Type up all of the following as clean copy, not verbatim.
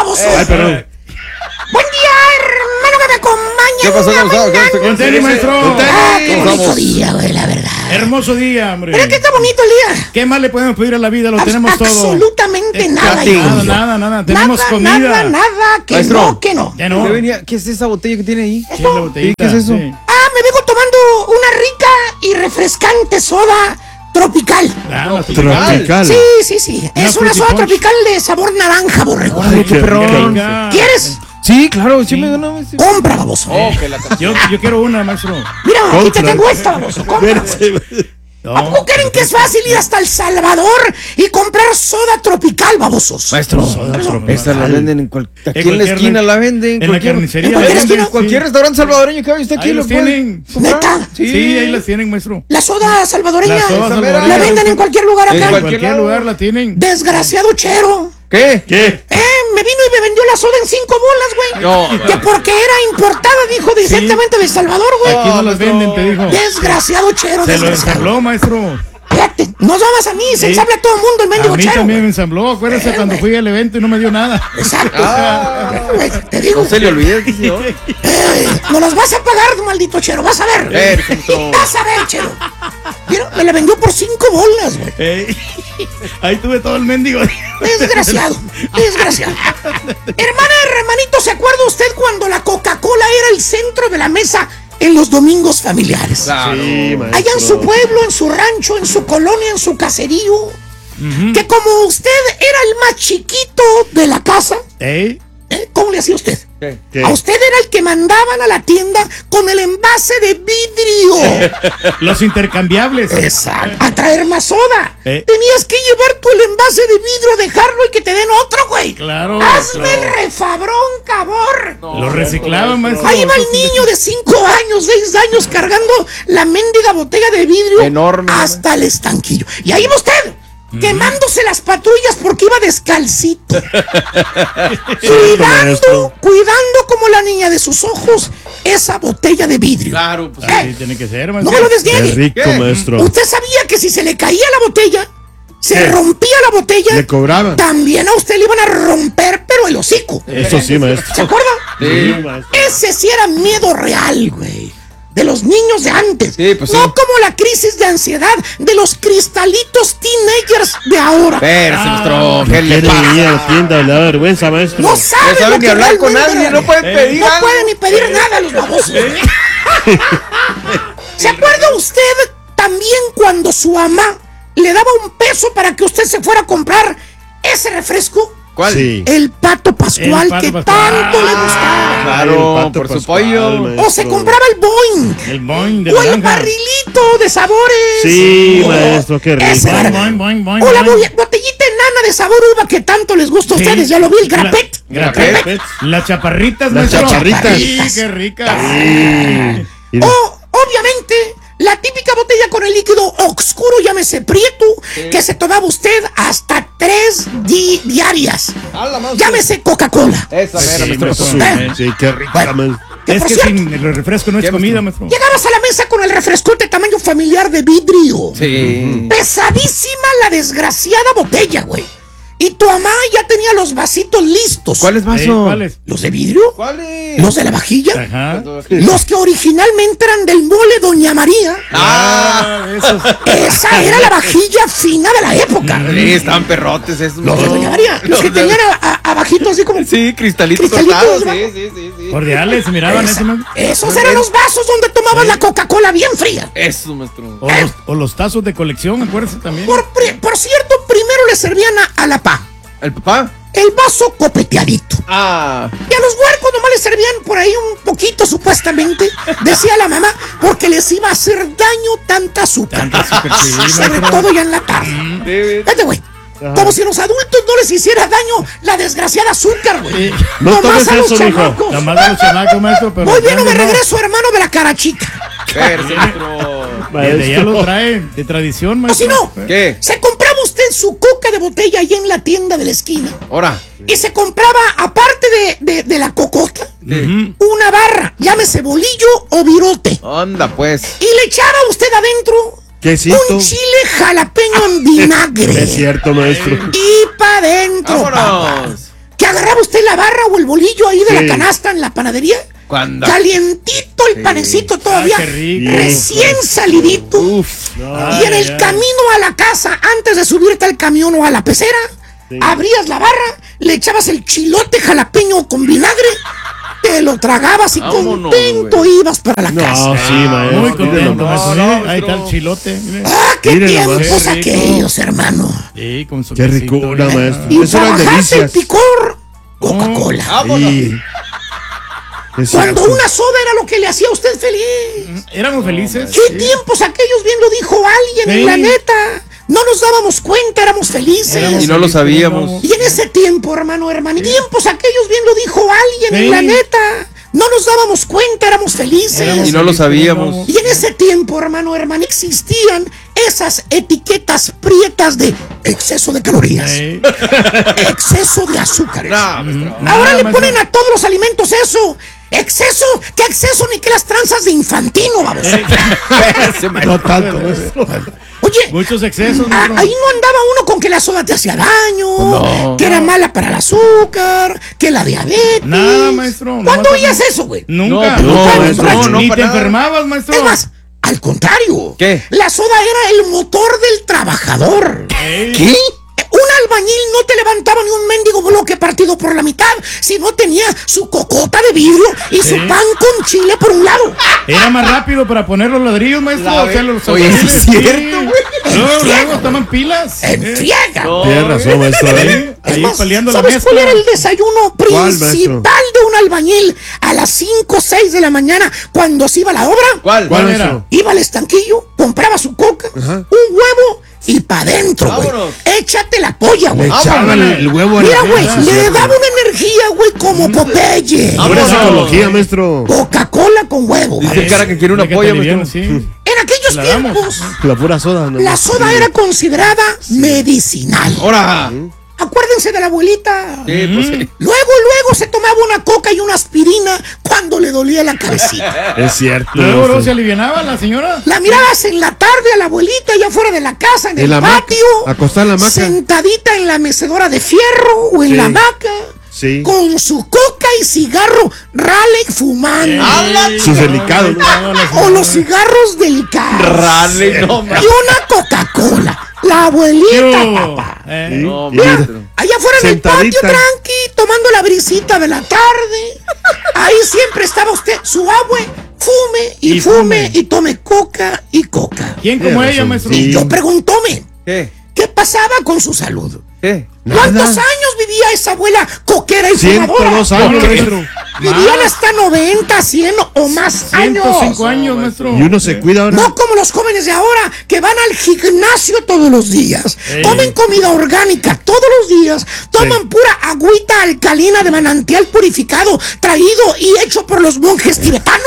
baboso. Ay, perdón. Buen día, hermano que me acompaña. ¿Qué pasó, Gustavo? Con tenis, maestro. Qué bonito día, güey, la verdad. Hermoso día, hombre. Mira que está bonito el día. ¿Qué más le podemos pedir a la vida? Lo tenemos todo. Absolutamente nada, hijo mío. Nada. Tenemos Nada, comida. nada, que Maestro. no, que no. Ya no. ¿Qué es esa botella que tiene ahí? Sí, la botellita, ¿Qué es eso? sí. Me vengo tomando una rica y refrescante soda tropical. Tropical. Sí. Es una Fruity soda Punch. tropical de sabor naranja, borrego. Ay, qué perrón. rica. ¿Quieres? Sí, claro, sí me ganó. Compra, baboso. Yo quiero una, maestro. Mira, aquí te Compra. tengo esta, baboso. Compra. ¿A poco creen que es fácil ir hasta El Salvador y comprar soda tropical, babosos? Maestro, esta la venden aquí en la esquina la venden. En la carnicería. ¿En cualquier esquina? Cualquier restaurante salvadoreño que vaya usted aquí Ahí lo los puede tienen. comprar. ¿Neta? Sí, ahí las tienen, maestro. La soda salvadoreña La soda salvadoreña. la venden en cualquier lugar En acá. En cualquier cualquier lado. lugar la tienen. Desgraciado chero. ¿Qué? Me vino y me vendió la soda en 5 bolas, güey. No. Que porque era importada, dijo directamente de Salvador, güey. Aquí no las venden, te dijo. Desgraciado chero, Se lo desgraciado. ensambló, maestro. Fíjate, no llamas a mí, se Sí. ensambla a todo el mundo el A mendigo mí chero. también me güey. ensambló. Acuérdese cuando güey. fui al evento y no me dio nada. Exacto. Güey, te digo. No se le olvide, señor. No las vas a pagar, maaldito chero, vas a ver. Perfecto. Vas a ver, chero. Mira, me la vendió por 5 bolas, güey. Ahí tuve todo el mendigo. Desgraciado. Hermanito, ¿se acuerda usted cuando la Coca-Cola era el centro de la mesa en los domingos familiares? Claro. Sí, maestro. Allá en su pueblo, en su rancho, en su colonia, en su caserío. Que como usted era el más chiquito de la casa, ¿cómo le hacía usted? ¿Qué? A usted era el que mandaban a la tienda con el envase de vidrio. Los intercambiables. Exacto. A traer más soda. ¿Eh? Tenías que llevar tú el envase de vidrio, dejarlo y que te den otro, güey. Claro. Hazme el refabrón, cabor. Lo reciclaban, maestro. Ahí va el niño de 5 años, 6 años cargando la mendiga botella de vidrio Enorme, hasta el estanquillo. Y ahí va usted, quemándose las patrullas porque iba descalcito. maestro. cuidando como la niña de sus ojos esa botella de vidrio. Claro, pues Sí, tiene que ser, No maestro. me lo Qué desniegue. rico, ¿Qué? maestro. ¿Usted sabía que si se le caía la botella, se ¿Qué? rompía la botella? Le cobraban. También a usted le iban a romper, pero el hocico. Eso sí, maestro. ¿Se acuerda? Sí, maestro. Ese sí era miedo real, güey. De los niños de antes. Sí, pues no sí. como la crisis de ansiedad de los cristalitos teenagers de ahora. Espérese, maestro. ¿Qué le Quiere venir a pasa? la tienda, le da vergüenza, maestro. No saben No saben lo ni que hablar con realmente nadie, no pueden pedir No algo. pueden ni pedir nada los babosos. ¿Se acuerda usted también cuando su mamá le daba $1 para que usted se fuera a comprar ese refresco? ¿Cuál? Sí. El Pato Pascual El Pato que Pascual. tanto le gustaba. Claro, El Pato por su Pascual, pollo. maestro. O se compraba el Boing. El boing de O el naranja. barrilito de sabores. Sí, Oh, maestro, qué rico. ese era. Boing, boing, boing, O la boing. botellita enana de sabor uva que tanto les gusta a Sí. ustedes. Ya lo vi, el grapet. Grapet. Las chaparritas, Las maestro. chaparritas. Sí, qué ricas. Y- O, obviamente, la típica botella con el líquido oscuro, llámese prieto, que se tomaba usted hasta 3 diarias. Llámese Coca-Cola. Esa mera, Sí, maestro. maestro. Sí, qué rica, Bueno. maestro. Que Es por que cierto, sin el refresco no es ¿Qué, comida, maestro? maestro. llegabas a la mesa con el refresco de tamaño familiar de vidrio. Sí. Pesadísima la desgraciada botella, güey. Y tu mamá ya tenía los vasitos listos. ¿Cuáles vasos? ¿Cuáles? ¿Los de vidrio? ¿Cuáles? ¿Los de la vajilla? Ajá. Los que originalmente eran del mole Doña María. Esos. Esa era la vajilla fina de la época. Sí, estaban perrotes esos. Los de Doña María. Los que tenían abajito así como... Sí, cristalitos Cristalitos, tostados. ¿verdad? Sí. Cordiales, se miraban eso, ¿no? Esos eran los vasos donde tomabas la Coca-Cola bien fría. Eso, maestro. O los tazos de colección, acuérdense también. Por cierto, primero le servían a la pa ¿El papá? el vaso copeteadito. Y Ah. a los huercos nomás les servían por ahí un poquito, supuestamente, decía la mamá, porque les iba a hacer daño tanta azúcar. Sí, Sobre maestro. todo ya en la tarde. Fíjate, güey. Como si a los adultos no les hiciera daño la desgraciada azúcar, güey. No Nomás tomes a los eso, mijo. chamacos. La madre de los chamacos, maestro, pero. Muy bien, no me grandes regreso, hermano, de la cara chica. Espérese, maestro. Desde ya lo trae de tradición, O maestro. si no, ¿Qué? se compraba usted su coca de botella ahí en la tienda de la esquina. Ahora. Y se compraba, aparte de la cocota, una barra, llámese bolillo o virote. Anda, pues. Y le echaba usted adentro Quesito. un chile jalapeño en vinagre. Es cierto, maestro. Y pa' adentro, papá. Vámonos. Que agarraba usted la barra o el bolillo ahí de la canasta en la panadería. ¿Cuándo? Calientito el panecito todavía, qué rico. recién salidito. Uf. Y en el camino a la casa, antes de subirte al camión o a la pecera, abrías la barra, le echabas el chilote jalapeño con vinagre, te lo tragabas y Vámonos, contento ibas para la casa. No, sí, maestro. Muy contento, maestro. no, Ahí está el chilote. Mire. ¡Ah, qué Miren tiempos nomás. Qué rico. aquellos, hermano! Sí, con su Qué quesito, ricura, mire. maestro. Y Eso eran para bajarse el delicias. picor, Coca-Cola. Sí. Es Cuando cierto. una soda era lo que le hacía a usted feliz. Éramos felices. ¿Qué tiempos aquellos? Bien lo dijo alguien, Sí. en la neta. No nos dábamos cuenta, éramos felices. Éramos Y no lo felices, sabíamos. Y en ese tiempo, hermano, tiempos aquellos, bien lo dijo alguien, Sí. en la neta. No nos dábamos cuenta, éramos felices. Éramos Y no lo felices, sabíamos. éramos- Y en ese tiempo, hermano, existían esas etiquetas prietas de exceso de calorías, Sí. exceso de azúcares. No, maestro. Ahora Nada, le maestro. ponen a todos los alimentos eso. ¿Exceso? ¿Qué exceso ni qué las tranzas de infantino, vamos? No tanto, maestro. Oye, Muchos excesos, maestro. ahí no andaba uno con que la soda te hacía daño, No. que era mala para el azúcar, que la diabetes. Nada, maestro. ¿Cuándo Nomás- oías eso, güey? Nunca. No, no, maestro. maestro, Ni no, te para nada. enfermabas, maestro. Es más, al contrario. ¿Qué? La soda era el motor del trabajador. Ey. ¿Qué? Un albañil no te levantaba ni un mendigo bloque partido por la mitad si no tenía su cocota de vidrio y su pan con chile por un lado. Era más rápido para poner los ladrillos, maestro. La O sea, los Oye, albañiles, ¿es cierto, sí. güey? Luego toman pilas. En friega. No. Tienes razón, maestro. ¿eh? Es Ahí más, paliando la ¿sabes mezcla. cuál era el desayuno ¿Cuál, principal maestro? de un albañil a las 5 o 6 de la mañana cuando se iba a la obra? ¿Cuál? ¿Cuál ¿Cuál era? maestro? Iba al estanquillo, compraba su coca, Ajá. un huevo y pa' dentro, güey. Vámonos. Échate la polla, güey. Echaban el huevo en Mira, la güey, mesa. le daba una energía, güey, como Popeye. Pura Vámonos. psicología, maestro. Coca-Cola con huevo. Dice güey. el cara que quiere una De que polla, te alivian, maestro. sí. En aquellos La damos. tiempos, La pura soda. ¿no? la soda era considerada medicinal. Ahora. Acuérdense de la abuelita. Sí, pues sí. Luego se tomaba una coca y una aspirina cuando le dolía la cabecita. Es cierto. Luego maestro. no se alivianaba la señora. La mirabas en la tarde a la abuelita allá afuera de la casa, en En el la hamaca, patio. acostada en la hamaca. Sentadita en la mecedora de fierro o en Sí. la hamaca. Sí. Con su coca y cigarro Raleigh fumando. Sus delicados, ¿no? O los cigarros delicados. Raleigh, no, Y mames. una Coca-Cola. La abuelita, Yo. papá. No, Mira, maestro. allá afuera en el patio, Sentadita. tranqui, tomando la brisita de la tarde. Ahí siempre estaba usted, su abue, fume y Y fume fume. y tome coca y coca. ¿Quién como Tiene ella, razón, maestro? sí. Y yo preguntóme, ¿Qué? ¿qué pasaba con su salud? ¿Qué? ¿Cuántos años vivía esa abuela coquera y fumadora? 102 años, ¿Qué? maestro. Vivían hasta 90, 100 o más años. 105 años, maestro. Y uno se cuida ahora. No como los jóvenes de ahora que van al gimnasio todos los días, Ey. comen comida orgánica todos los días, toman pura agüita alcalina de manantial purificado, traído y hecho por los monjes tibetanos.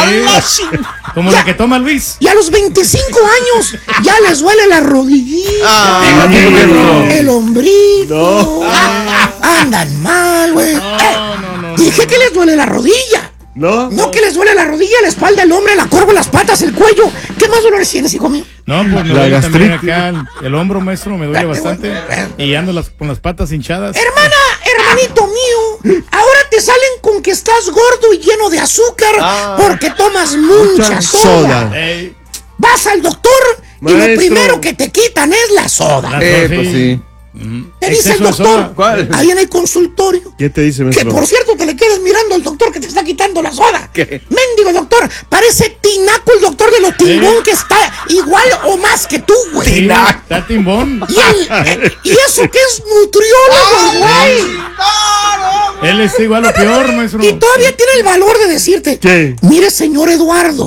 Como Ya. la que toma Luis. Y a los 25 años ya les duele la rodillita, el hombrito, andan mal, güey. Dije que les duele la rodilla. No. No que les duele la rodilla, la espalda, el hombro, la corva, las patas, el cuello. ¿Qué más dolores tienes, hijo mío? No, pues me La duele también gastritis. acá el hombro, maestro, me duele bastante. Y ando con las patas hinchadas. Hermanito mío, ahora te salen con que estás gordo y lleno de azúcar porque tomas mucha soda. Ey, Vas al doctor y lo Maestro. primero que te quitan es la soda. La- Pues sí. Te dice el exceso de doctor, soda. ¿Cuál? ahí en el consultorio. ¿Qué te dice, Que maestro? por cierto te le quedes mirando al doctor que te está quitando la soda. ¿Qué? Mendigo doctor, parece tinaco el doctor de los timbón que está igual o más que tú, güey. sí, está timbón. Y eso que es nutriólogo, güey. Él está igual o peor, maestro. Y todavía tiene el valor de decirte, ¿Qué? mire señor Eduardo.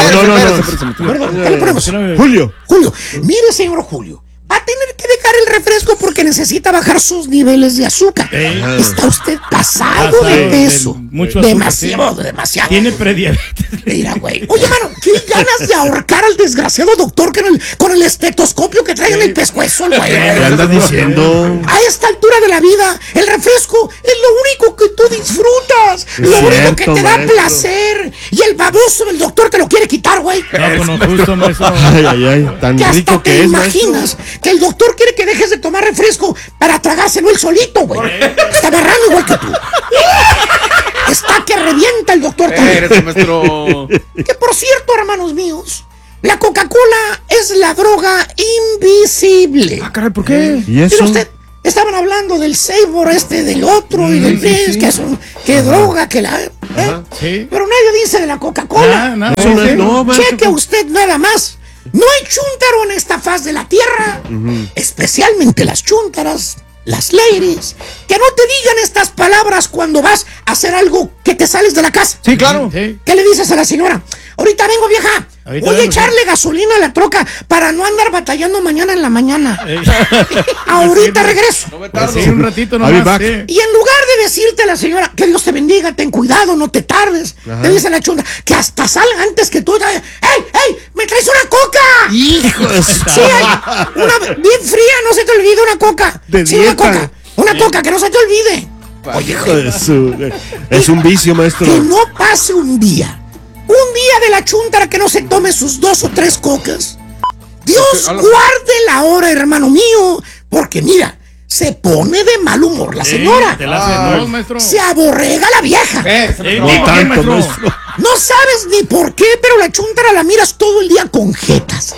Perdón, ¿qué le ponemos? Julio. Julio, mire señor Julio, va a tener que dejar el refresco porque necesita bajar sus niveles de azúcar. Ey. Está usted pasado Pasado de de peso. mucho azúcar, Demasiado, sí. demasiado. Tiene prediabetes. Mira, güey. Oye, mano, qué ganas de ahorcar al desgraciado doctor con el estetoscopio que trae en el pescuezo, güey. ¿Qué andas diciendo? A esta altura altura de la vida, el refresco es lo único que tú disfrutas, lo único que te da placer. Y el baboso del doctor te lo quiere quitar, güey. No, justo, maestro. Ay, tan Que rico hasta te que es, imaginas que el doctor quiere que dejes de tomar refresco para tragárselo él solito, güey. Está agarrando igual que tú. Está que revienta el doctor también. maestro. Que por cierto, hermanos míos, la Coca-Cola es la droga invisible. Ah, caray, ¿por qué? ¿Y eso? Pero usted, estaban hablando del sabor del otro y del sí. que es un, que droga, que la... Sí. Pero nadie dice de la Coca-Cola. Nada, Eso no es, no, maestro. Cheque usted nada más. No hay chúntaro en esta faz de la tierra, especialmente las chúntaras, las ladies, que no te digan estas palabras cuando vas a hacer algo que te sales de la casa. Sí, claro. Sí. ¿Qué le dices a la señora? Ahorita vengo, vieja. Ahorita Voy a vengo, echarle gasolina a la troca para no andar batallando mañana en la mañana. Ahorita regreso. No me tardo. Sí, un ratito I'll be nomás. back. Sí. Y en lugar de decirte a la señora, que Dios te bendiga, ten cuidado, no te tardes, te dice la chunda, que hasta salga antes que tú. ¡Ey! ¡Me traes una coca! Hijo de su... Sí, una bien fría, no se te olvide una coca. De Sí, una dieta. coca. Una coca, que no se te olvide. Oye, Hijo de su... Es un vicio, maestro. que no pase un día de la chuntara que no se tome sus 2 o 3 cocas. Dios guarde la hora, hermano mío, porque mira, se pone de mal humor la señora. Te la hace dos, maestro. Se aborrega la vieja. No tanto, maestro. No sabes ni por qué, pero la chuntara la miras todo el día con jetas.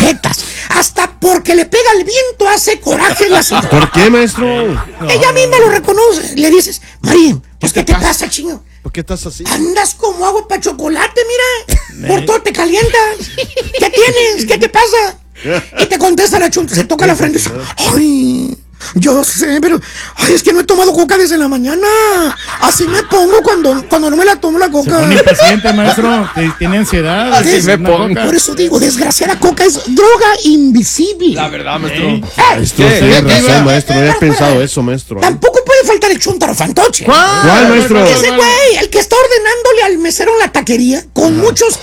Hasta porque le pega el viento hace coraje en la señora. ¿Por qué, maestro? Ella misma lo reconoce. Le dices, María, pues ¿qué te pasa, chingo? ¿Por qué estás así? Andas como agua para chocolate, mira. Por todo te calientas. ¿Qué tienes? ¿Qué te pasa? Y te contesta la chunta, se toca la frente y dice, ay, yo sé, pero ay, es que no he tomado coca desde la mañana. Así me pongo cuando no me la tomo la Se coca. pone impaciente, maestro. Tiene ansiedad. Así Es me una pongo. coca. Por eso digo, desgraciada coca es droga invisible. La verdad, maestro. Maestro, ¿Qué? tiene ¿Qué? razón, maestro. No había Espera, pensado espera. eso, maestro. Tampoco puede faltar el chuntaro fantoche. ¿Cuál, maestro? Ese güey, el que está ordenándole al mesero en la taquería con muchos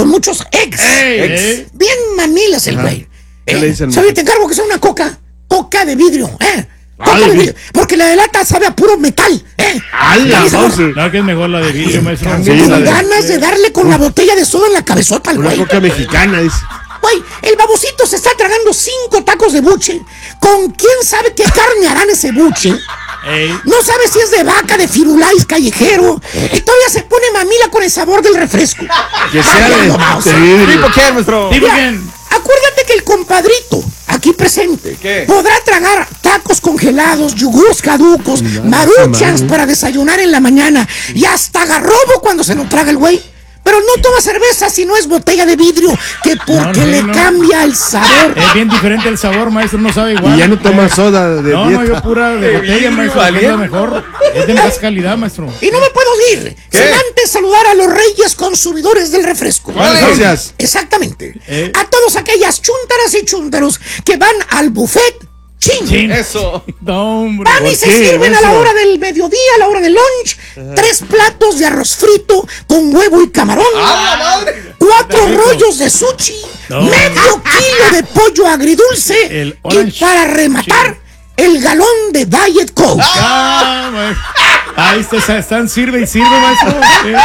ex. Ey. Bien manilas el güey. ¿Qué le dicen? ¿Sabes? Te encargo que sea una coca de vidrio, Coca Ay, de vidrio. Porque la de lata sabe a puro metal, ¡Hala, Dice, Mauser! No, que es mejor la de vidrio, maestro. Sí, con la de- ganas de darle con la botella de soda en la cabezota al Una güey. coca mexicana, dice. Güey, el babosito se está tragando 5 tacos de buche. ¿Con quién sabe qué carne harán ese buche? Ey. No sabe si es de vaca, de firulais callejero. Y todavía se pone mamila con el sabor del refresco. Que sea Valiendo mouse. de vidrio. ¿Tipo qué, maestro? Tipo Mira, quién. acuérdate que el compadrito, aquí presente, ¿Qué? podrá tragar tacos congelados, yogures caducos, maruchans madre. para desayunar en la mañana y hasta garrobo cuando se lo traga el güey. Pero no toma cerveza si no es botella de vidrio, que porque No, le no. cambia el sabor. Es bien diferente el sabor, maestro. No sabe igual. Y ya no toma soda de No, dieta. yo pura de botella, maestro. Es la mejor. Es de más calidad, maestro. Y no me puedo ir sin antes saludar a los reyes consumidores del refresco. Gracias. Exactamente. Eh. A todos aquellas chúntaras y chúntaros que van al buffet. ¡Chin! Chin. Eso. No, hombre. Van y ¿Por se qué, sirven a la maestro? hora del mediodía, a la hora del lunch, 3 platos de arroz frito con huevo y camarón, ¡Ah, la madre! 4 rollos de sushi, No. medio kilo de pollo agridulce El y orange para rematar, el galón de Diet Coke. Ah, maestro. Ahí están, sirve y sirve, maestro.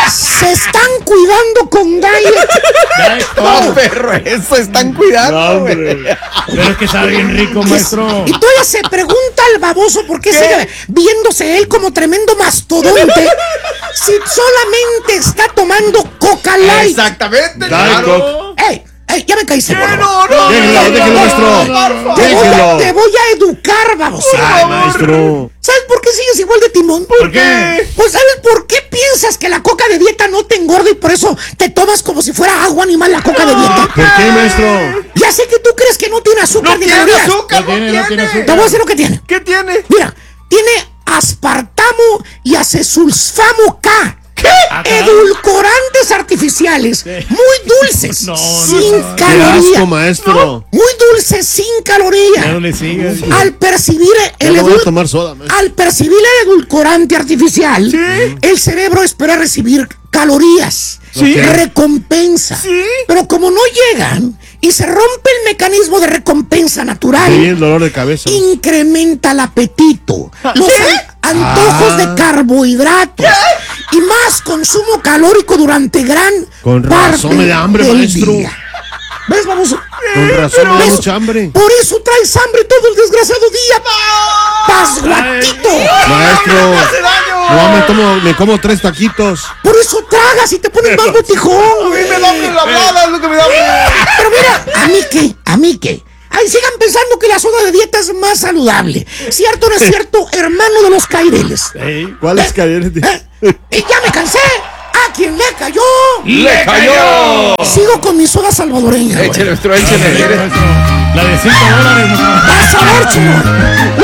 Se están cuidando con Diet. Ya es No, todo. perro, eso están cuidando, güey. Pero es que sabe bien rico, maestro. Y todavía se pregunta al baboso por qué sigue viéndose él como tremendo mastodonte si solamente está tomando Coca Light. Exactamente. Diet Claro. ¡Ey! Ya me caíste, gordo. No. Déjelo, maestro. Te Déjelo. voy a educar, baboso. Ay, maestro. ¿Sabes por qué sigues igual de timón? ¿Por qué? Pues ¿sabes por qué piensas que la coca de dieta no te engorda y por eso te tomas como si fuera agua animal la coca de dieta? ¿Por qué, maestro? Ya sé que tú crees que no tiene azúcar No ni tiene calorías. azúcar, No tiene azúcar. Te voy a decir lo que tiene. ¿Qué tiene? Mira, tiene aspartamo y acesulfamo K. Ah, caray. Edulcorantes artificiales, muy dulces, No, sin no. ¡Qué calorías. asco, maestro! Muy dulces, sin Ya calorías. no le sigas. Al percibir Ya el no voy a edul- tomar soda, maestro. Al percibir el edulcorante artificial, el cerebro espera recibir calorías. Sí. Recompensa. Sí. Pero como no llegan y se rompe el mecanismo de recompensa natural, Sí, el dolor de cabeza. incrementa el apetito, los antojos de carbohidratos y más consumo calórico durante gran Con razón me da hambre, del maestro. día. ¿Ves, vamos? Con razón me da ¿Ves? mucha hambre. Por eso traes hambre todo el desgraciado día. ¡Pasguatito! Maestro, no, me como 3 taquitos. Por eso tragas y te pones más botijón, güey. Me da hambre la hablada, es lo que me da hambre. Pero mira, ¿a mí qué? Ay, sigan pensando que la soda de dieta es más saludable. ¿Cierto o no es cierto, hermano de los caireles? ¿Cuál es caer? Y ya me cansé. ¿A quién le cayó? ¡Le cayó! Sigo con mi soda salvadoreña, güey. Échale, maestro, échale. La de $5, maestro. Vas a ver, chino.